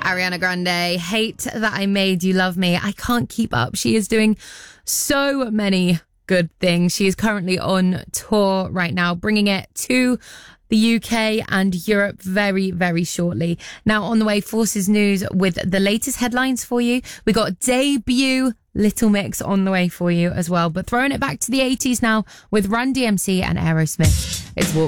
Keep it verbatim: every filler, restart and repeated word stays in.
Ariana Grande, Hate That I Made You Love Me. I can't keep up. She is doing so many good things. She is currently on tour right now, bringing it to the U K and Europe very, very shortly. Now on the way, Forces News with the latest headlines for you. We got debut Little Mix on the way for you as well. But throwing it back to the eighties now with Run D M C and Aerosmith. It's Walk.